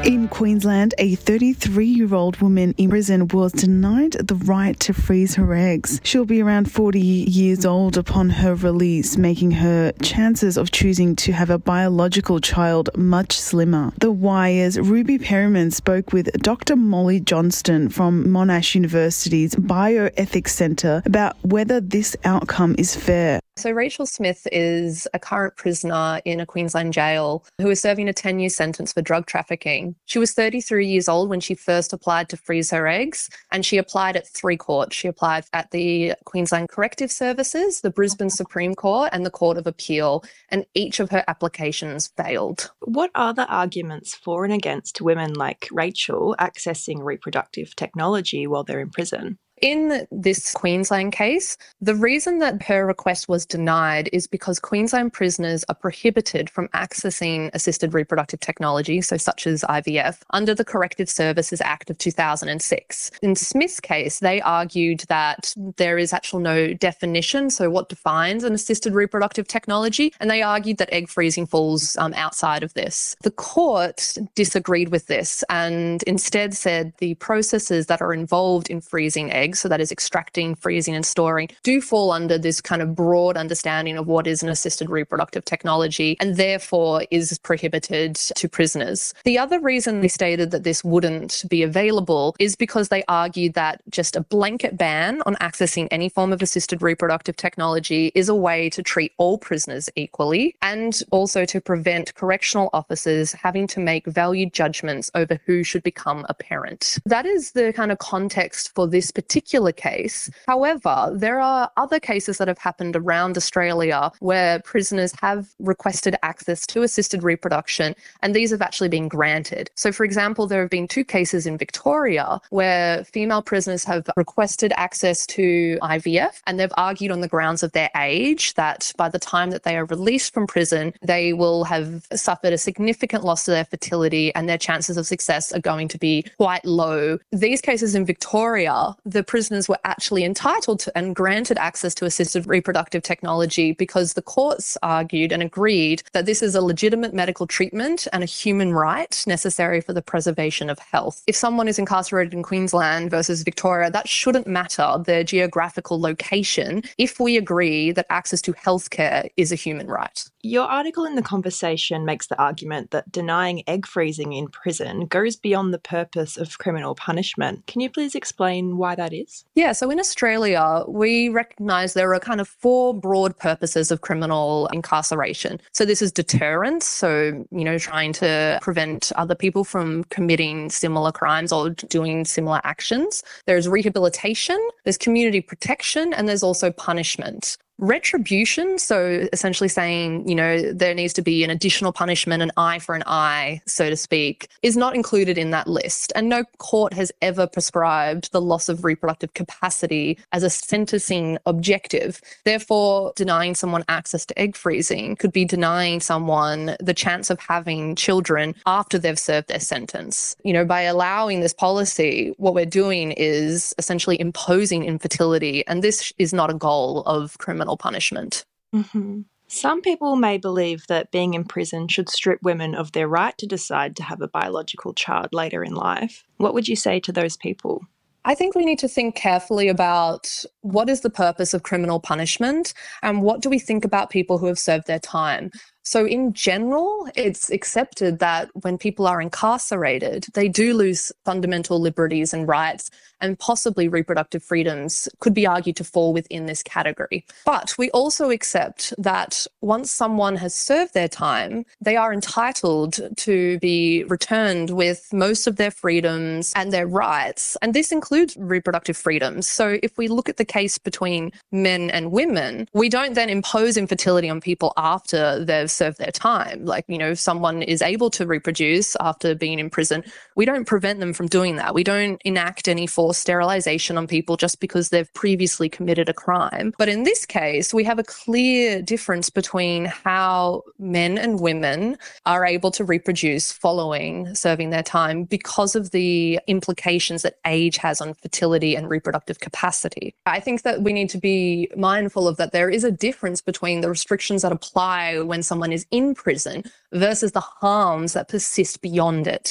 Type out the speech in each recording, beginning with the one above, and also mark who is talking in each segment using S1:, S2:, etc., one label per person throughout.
S1: In Queensland, a 33-year-old woman in prison was denied the right to freeze her eggs. She'll be around 40 years old upon her release, making her chances of choosing to have a biological child much slimmer. The Wire's Ruby Perryman spoke with Dr. Molly Johnston from Monash University's Bioethics Centre about whether this outcome is fair.
S2: So Rachel Smith is a current prisoner in a Queensland jail who is serving a 10-year sentence for drug trafficking. She was 33 years old when she first applied to freeze her eggs, and she applied at 3 courts. She applied at the Queensland Corrective Services, the Brisbane Supreme Court and the Court of Appeal, and each of her applications failed.
S3: What are the arguments for and against women like Rachel accessing reproductive technology while they're in prison?
S2: In this Queensland case, the reason that her request was denied is because Queensland prisoners are prohibited from accessing assisted reproductive technology, so such as IVF, under the Corrective Services Act of 2006. In Smith's case, they argued that there is actually no definition, so what defines an assisted reproductive technology, and they argued that egg freezing falls outside of this. The court disagreed with this and instead said the processes that are involved in freezing eggs, so that is extracting, freezing and storing, do fall under this kind of broad understanding of what is an assisted reproductive technology and therefore is prohibited to prisoners. The other reason they stated that this wouldn't be available is because they argued that just a blanket ban on accessing any form of assisted reproductive technology is a way to treat all prisoners equally and also to prevent correctional officers having to make valued judgments over who should become a parent. That is the kind of context for this particular case. However, there are other cases that have happened around Australia where prisoners have requested access to assisted reproduction and these have actually been granted. So, for example, there have been 2 cases in Victoria where female prisoners have requested access to IVF and they've argued on the grounds of their age that by the time that they are released from prison, they will have suffered a significant loss to their fertility and their chances of success are going to be quite low. These cases in Victoria, the prisoners were actually entitled to and granted access to assisted reproductive technology because the courts argued and agreed that this is a legitimate medical treatment and a human right necessary for the preservation of health. If someone is incarcerated in Queensland versus Victoria, that shouldn't matter their geographical location if we agree that access to healthcare is a human right.
S3: Your article in The Conversation makes the argument that denying egg freezing in prison goes beyond the purpose of criminal punishment. Can you please explain why that is?
S2: Yeah, so in Australia, we recognise there are kind of 4 broad purposes of criminal incarceration. So this is deterrence, so, trying to prevent other people from committing similar crimes or doing similar actions. There's rehabilitation, there's community protection, and there's also punishment. Retribution, so essentially saying, there needs to be an additional punishment, an eye for an eye, so to speak, is not included in that list. And no court has ever prescribed the loss of reproductive capacity as a sentencing objective. Therefore, denying someone access to egg freezing could be denying someone the chance of having children after they've served their sentence. By allowing this policy, what we're doing is essentially imposing infertility, and this is not a goal of criminal punishment.
S3: Mm-hmm. Some people may believe that being in prison should strip women of their right to decide to have a biological child later in life. What would you say to those people?
S2: I think we need to think carefully about what is the purpose of criminal punishment and what do we think about people who have served their time. So in general, it's accepted that when people are incarcerated, they do lose fundamental liberties and rights, and possibly reproductive freedoms could be argued to fall within this category. But we also accept that once someone has served their time, they are entitled to be returned with most of their freedoms and their rights. And this includes reproductive freedoms. So if we look at the case between men and women, we don't then impose infertility on people after they've served their time. Like, if someone is able to reproduce after being in prison, we don't prevent them from doing that. We don't enact any forced sterilisation on people just because they've previously committed a crime. But in this case, we have a clear difference between how men and women are able to reproduce following serving their time because of the implications that age has on fertility and reproductive capacity. I think that we need to be mindful of that there is a difference between the restrictions that apply when someone is in prison versus the harms that persist beyond it.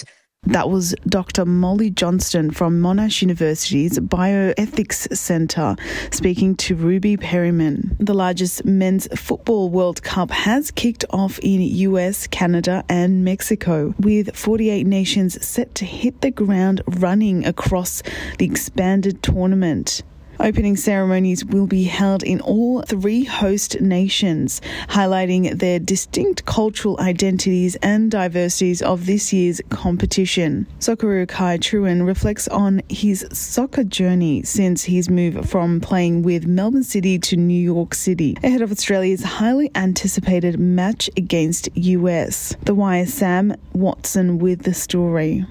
S1: That was Dr. Molly Johnston from Monash University's Bioethics Centre speaking to Ruby Perryman. The largest men's football World Cup has kicked off in US, Canada and Mexico, with 48 nations set to hit the ground running across the expanded tournament. Opening ceremonies will be held in all three host nations, highlighting their distinct cultural identities and diversities of this year's competition. Socceroo Kai Truen reflects on his soccer journey since his move from playing with Melbourne City to New York City, ahead of Australia's highly anticipated match against US. The Wire's Sam Watson with the story.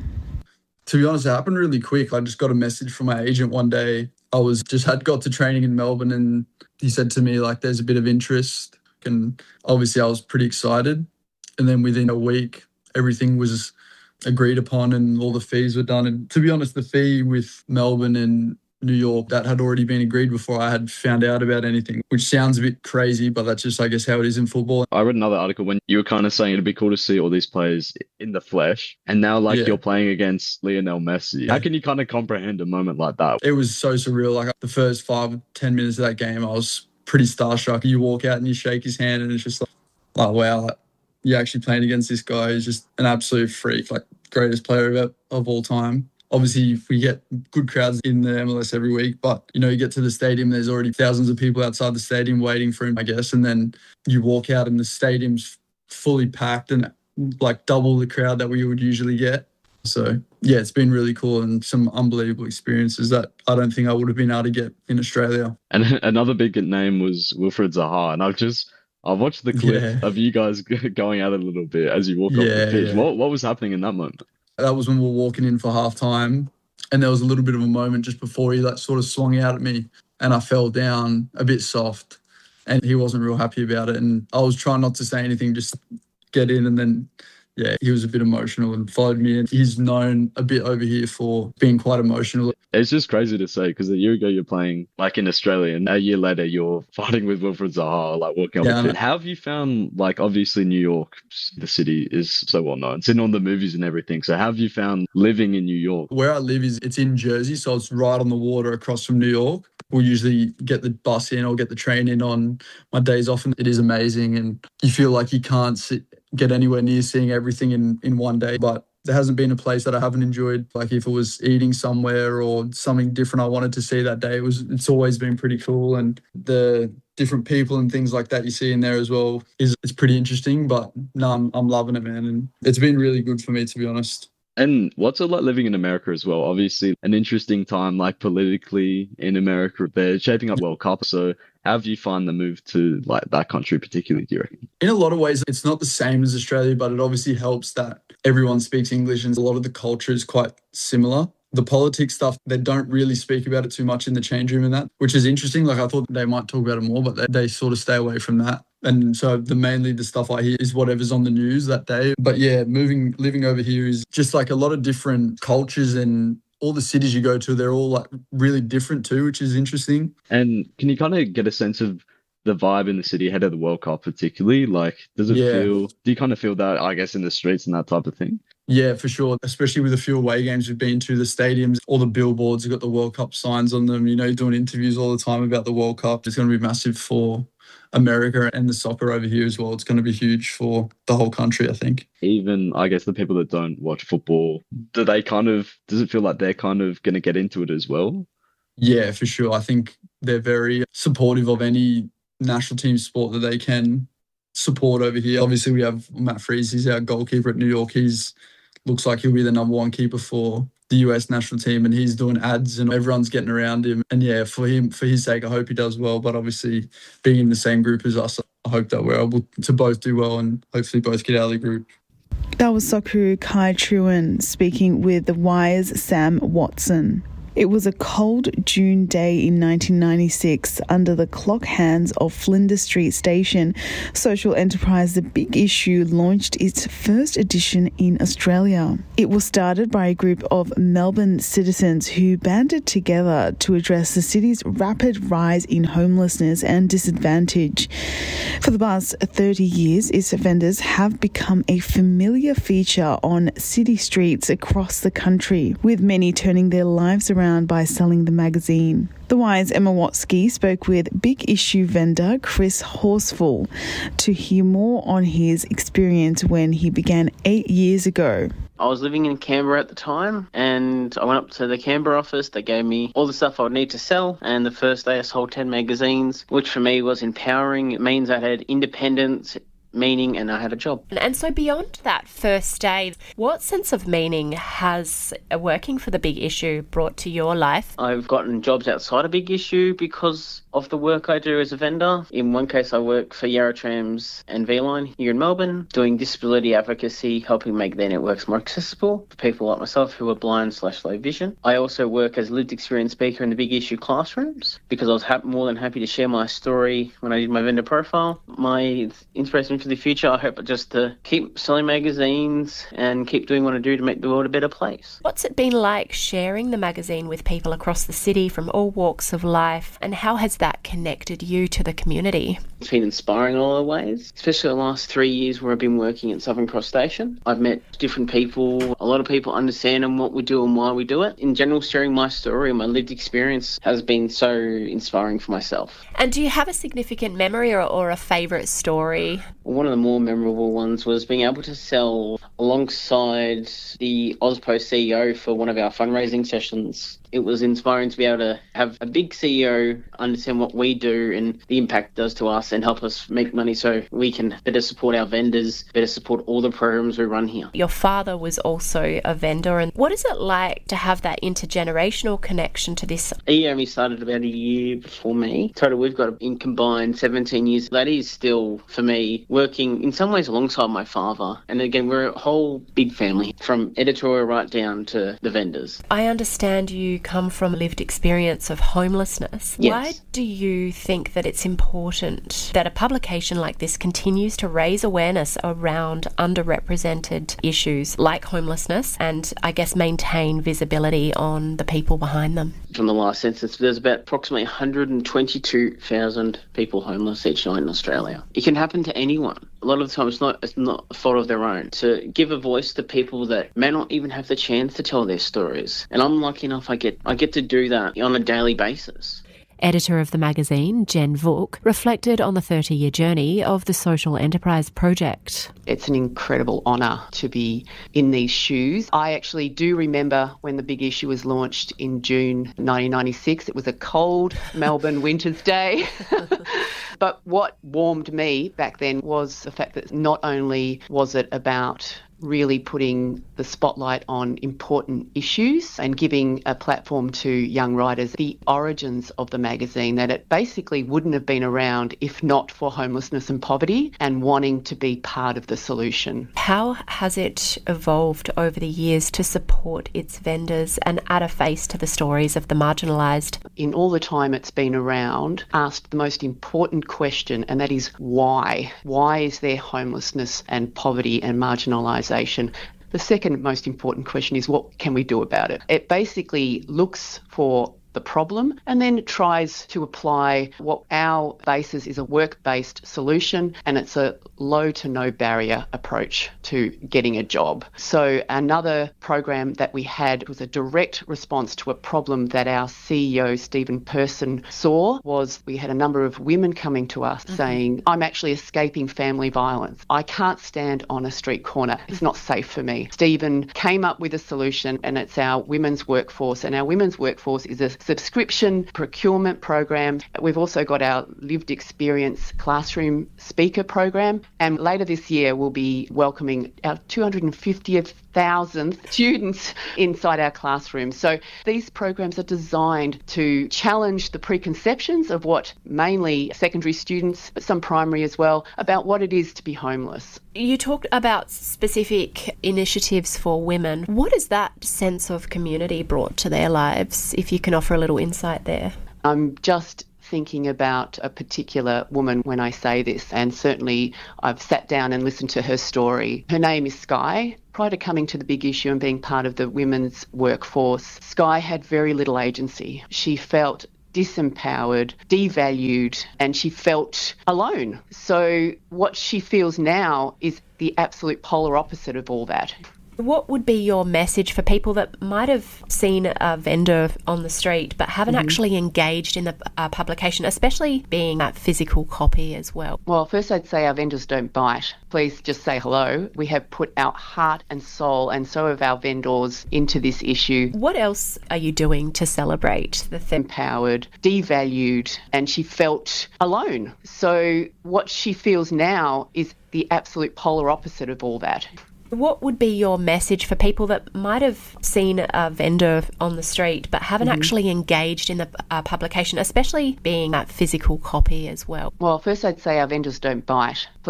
S4: To be honest, it happened really quick. I just got a message from my agent one day. Had got to training in Melbourne and he said to me, like, there's a bit of interest. And obviously I was pretty excited. And then within a week, everything was agreed upon and all the fees were done. And to be honest, the fee with Melbourne and New York, that had already been agreed before I had found out about anything, which sounds a bit crazy, but that's just, I guess, how it is in football.
S5: I read another article when you were kind of saying it'd be cool to see all these players in the flesh, and now you're playing against Lionel Messi. How can you kind of comprehend a moment like that?
S4: It was so surreal. Like the first 5 or 10 minutes of that game, I was pretty starstruck. You walk out and you shake his hand and it's just like wow, you're actually playing against this guy who's just an absolute freak, like greatest player of all time. Obviously, we get good crowds in the MLS every week, but, you get to the stadium, there's already thousands of people outside the stadium waiting for him, I guess. And then you walk out and the stadium's fully packed and like double the crowd that we would usually get. So, yeah, it's been really cool and some unbelievable experiences that I don't think I would have been able to get in Australia.
S5: And another big name was Wilfried Zaha. And I watched the clip of you guys going at it a little bit as you walk off the pitch. What was happening in that moment?
S4: That was when we were walking in for halftime, and there was a little bit of a moment just before he sort of swung out at me, and I fell down a bit soft, and he wasn't real happy about it. And I was trying not to say anything, just get in, and then he was a bit emotional and followed me. And he's known a bit over here for being quite emotional.
S5: It's just crazy to say because a year ago you're playing like in Australia and a year later you're fighting with Wilfried Zaha, like walking on the pitch. How have you found, like obviously New York, the city is so well known. It's in all the movies and everything. So how have you found living in New York?
S4: Where I live it's in Jersey, so it's right on the water across from New York. We'll usually get the bus in or get the train in on my days off, and it is amazing. And you feel like you can't get anywhere near seeing everything in one day. But there hasn't been a place that I haven't enjoyed. Like if it was eating somewhere or something different I wanted to see that day, it's always been pretty cool. And the different people and things like that you see in there as well it's pretty interesting. But no, I'm loving it, man. And it's been really good for me, to be honest.
S5: And what's it like living in America as well? Obviously, an interesting time, like politically in America. They're shaping up World Cup. So how do you find the move to like that country particularly, do you reckon?
S4: In a lot of ways, it's not the same as Australia, but it obviously helps that everyone speaks English and a lot of the culture is quite similar. The politics stuff, they don't really speak about it too much in the change room and that, which is interesting. Like I thought they might talk about it more, but they sort of stay away from that. And so mainly the stuff I hear is whatever's on the news that day. But yeah, living over here is just like a lot of different cultures, and all the cities you go to, they're all like really different too, which is interesting.
S5: And can you kind of get a sense of the vibe in the city ahead of the World Cup particularly? Like, do you kind of feel that, I guess, in the streets and that type of thing?
S4: Yeah, for sure. Especially with a few away games we've been to, the stadiums, all the billboards have got the World Cup signs on them. Doing interviews all the time about the World Cup. It's going to be massive for America and the soccer over here as well. It's going to be huge for the whole country, I think.
S5: Even, I guess, the people that don't watch football, does it feel like they're kind of going to get into it as well? Yeah,
S4: for sure. I think they're very supportive of any national team sport that they can support over here. Obviously, we have Matt Freese. He's our goalkeeper at New York. Looks like he'll be the number one keeper for the US national team, and he's doing ads and everyone's getting around him. And yeah, for his sake, I hope he does well. But obviously, being in the same group as us, I hope that we're able to both do well and hopefully both get out of the group.
S1: That was Socceroo Kai Truen speaking with The Wire's Sam Watson. It was a cold June day in 1996 under the clock hands of Flinders Street Station. Social enterprise The Big Issue launched its first edition in Australia. It was started by a group of Melbourne citizens who banded together to address the city's rapid rise in homelessness and disadvantage. For the past 30 years, its vendors have become a familiar feature on city streets across the country, with many turning their lives around by selling the magazine. The Wise Emma Watsky spoke with Big Issue vendor Chris Horsfall to hear more on his experience when he began 8 years ago.
S6: I was living in Canberra at the time, and I went up to the Canberra office. They gave me all the stuff I would need to sell, and the first day I sold 10 magazines, which for me was empowering. It means I had independence, meaning, and I had a job.
S7: And so beyond that first day, what sense of meaning has working for The Big Issue brought to your life?
S6: I've gotten jobs outside of Big Issue because of the work I do as a vendor. In one case, I work for Yarra Trams and V-Line here in Melbourne, doing disability advocacy, helping make their networks more accessible for people like myself who are blind/low vision. I also work as a lived experience speaker in the Big Issue classrooms because I was more than happy to share my story when I did my vendor profile. My inspiration for the future, I hope, just to keep selling magazines and keep doing what I do to make the world a better place.
S7: What's it been like sharing the magazine with people across the city from all walks of life, and how has that connected you to the community?
S6: It's been inspiring in a lot of ways, especially the last 3 years where I've been working at Southern Cross Station. I've met different people. A lot of people understand what we do and why we do it. In general, sharing my story and my lived experience has been so inspiring for myself.
S7: And do you have a significant memory or a favourite story?
S6: One of the more memorable ones was being able to sell alongside the AusPost CEO for one of our fundraising sessions. It was inspiring to be able to have a big CEO understand what we do and the impact it does to us and help us make money so we can better support our vendors, better support all the programs we run here.
S7: Your father was also a vendor, and what is it like to have that intergenerational connection to this?
S6: He only started about a year before me. Total, we've got in combined 17 years. That is still, for me, working in some ways alongside my father. And again, we're a whole big family, from editorial right down to the vendors.
S7: I understand you come from a lived experience of homelessness.
S6: Yes.
S7: Why do you think that it's important that a publication like this continues to raise awareness around underrepresented issues like homelessness and, I guess, maintain visibility on the people behind them?
S6: From the last census, there's about approximately 122,000 people homeless each night in Australia. It can happen to anyone. A lot of the time it's not a fault of their own. To give a voice to people that may not even have the chance to tell their stories. And I'm lucky enough I get to do that on a daily basis.
S7: Editor of the magazine, Jen Vuk, reflected on the 30-year journey of the Social Enterprise Project.
S8: It's an incredible honour to be in these shoes. I actually do remember when The Big Issue was launched in June 1996. It was a cold Melbourne winter's day. But what warmed me back then was the fact that not only was it about really putting the spotlight on important issues and giving a platform to young writers, the origins of the magazine, that it basically wouldn't have been around if not for homelessness and poverty and wanting to be part of the solution.
S7: How has it evolved over the years to support its vendors and add a face to the stories of the marginalised?
S8: In all the time it's been around, asked the most important question, and that is why? Why is there homelessness and poverty and marginalisation? The second most important question is what can we do about it? It basically looks for the problem and then tries to apply what our basis is a work-based solution, and it's a low to no barrier approach to getting a job. So another program that we had was a direct response to a problem that our CEO Stephen Person saw. Was we had a number of women coming to us saying, I'm actually escaping family violence. I can't stand on a street corner. It's not safe for me. Stephen came up with a solution, and it's our women's workforce, and our women's workforce is a subscription procurement program. We've also got our lived experience classroom speaker program, and later this year we'll be welcoming our 250th 1,000th students inside our classrooms. So these programs are designed to challenge the preconceptions of what mainly secondary students, but some primary as well, about what it is to be homeless.
S7: You talked about specific initiatives for women. What has that sense of community brought to their lives, if you can offer a little insight there?
S8: I'm just thinking about a particular woman when I say this, and certainly I've sat down and listened to her story. Her name is Sky. Prior to coming to the Big Issue and being part of the women's workforce, Sky had very little agency. She felt disempowered, devalued, and she felt alone. So what she feels now is the absolute polar opposite of all that.
S7: What would be your message for people that might have seen a vendor on the street but haven't actually engaged in the publication, especially being that physical copy as well?
S8: Well, first I'd say our vendors don't bite. Please just say hello. We have put our heart and soul, and so have our vendors, into this issue.
S7: What else are you doing to celebrate the
S8: empowered, devalued, and she felt alone. So what she feels now is the absolute polar opposite of all that.
S7: What would be your message for people that might have seen a vendor on the street but haven't actually engaged in the publication, especially being that physical copy as well?
S8: Well, first I'd say our vendors don't bite.